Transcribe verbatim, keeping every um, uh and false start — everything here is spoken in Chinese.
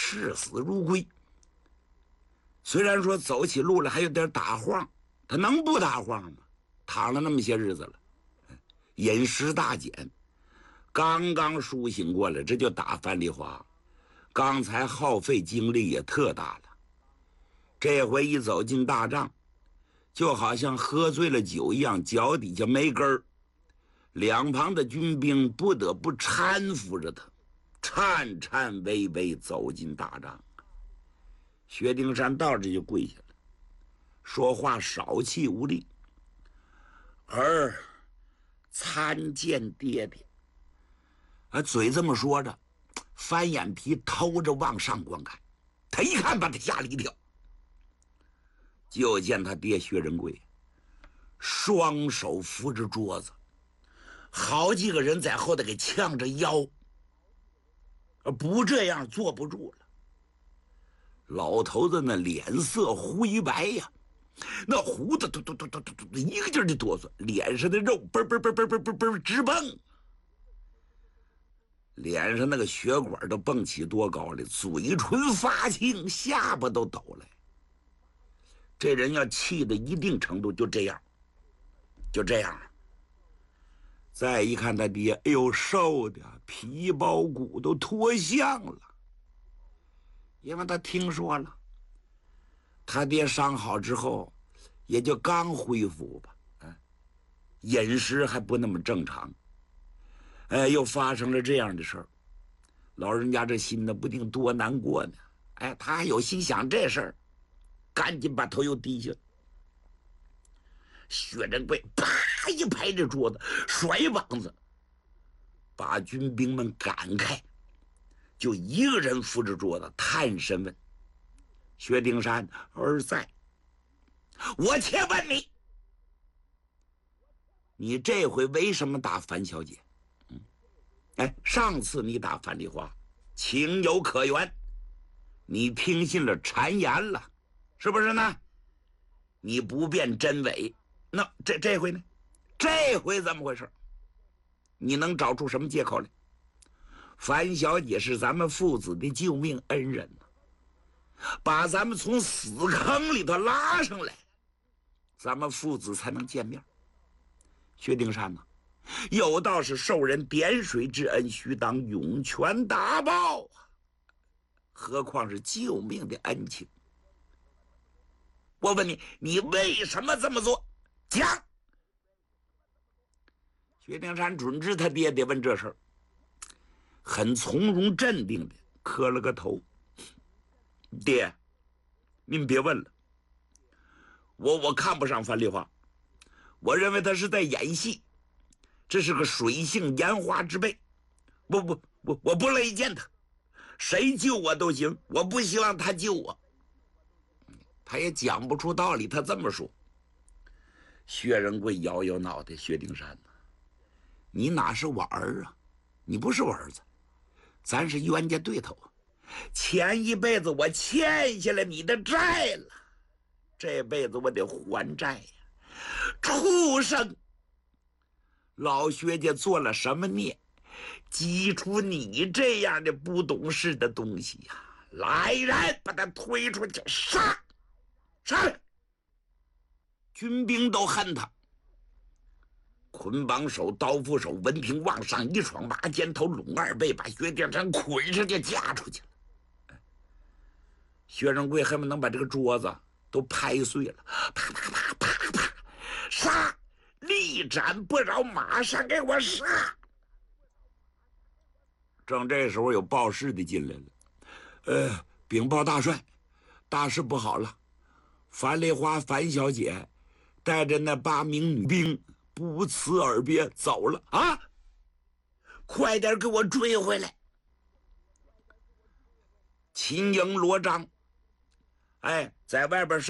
视死如归。虽然说走起路来还有点打晃，他能不打晃吗？躺了那么些日子了，饮食大减，刚刚苏醒过来，这就打樊梨花。刚才耗费精力也特大了，这回一走进大帐，就好像喝醉了酒一样，脚底下没根儿。两旁的军兵不得不搀扶着他，颤颤巍巍走进大帐。薛丁山到这就跪下了，说话少气无力。儿参见爹爹。啊，嘴这么说着，翻眼皮偷着往上观看，他一看把他吓了一跳，就见他爹薛仁贵双手扶着桌子，好几个人在后头给呛着腰，不这样坐不住了。老头子那脸色灰白呀，那胡子嘟嘟嘟嘟嘟嘟一个劲儿的哆嗦，脸上的肉嘣嘣嘣嘣嘣嘣嘣直蹦，脸上那个血管都蹦起多高了，嘴唇发青，下巴都抖了。这人要气到一定程度，就这样，就这样。再一看他爹，哎呦，瘦的皮包骨都脱相了，因为他听说了，他爹伤好之后，也就刚恢复吧，啊，饮食还不那么正常，哎，又发生了这样的事儿，老人家这心呢不定多难过呢。哎，他还有心想这事儿，赶紧把头又低下。薛仁贵啪一拍这桌子，甩膀子，把军兵们赶开，就一个人扶着桌子，探身问：“薛丁山，儿在。我且问你，你这回为什么打樊小姐？嗯，哎，上次你打樊梨花，情有可原，你听信了谗言了，是不是呢？你不辨真伪。那这这回呢？这回怎么回事？你能找出什么借口来？樊小姐是咱们父子的救命恩人呢，把咱们从死坑里头拉上来，咱们父子才能见面。薛丁山呢，有道是受人点水之恩，须当涌泉大报啊，何况是救命的恩情。我问你，你为什么这么做？讲。薛丁山准知他爹爹问这事儿，很从容镇定的磕了个头。爹，您别问了，我我看不上樊梨花，我认为他是在演戏，这是个水性杨花之辈，我不我我不乐意见他，谁救我都行，我不希望他救我。他也讲不出道理，他这么说。薛仁贵摇摇脑袋，薛丁山呢，你哪是我儿啊？你不是我儿子，咱是冤家对头啊！前一辈子我欠下了你的债了，这辈子我得还债呀！畜生！老薛家做了什么孽，激出你这样的不懂事的东西呀！来人，把他推出去杀！杀！军兵都恨他，捆绑手、刀斧手闻听往上一闯，马肩头拢二背，把薛丁山捆上就架出去了。薛仁贵恨不能把这个桌子都拍碎了，啪啪啪啪啪，杀！力斩不饶，马上给我杀！正这时候有报事的进来了，呃，禀报大帅，大事不好了，樊梨花樊小姐带着那八名女兵不辞而别走了啊！快点给我追回来！秦营罗章，哎，在外边上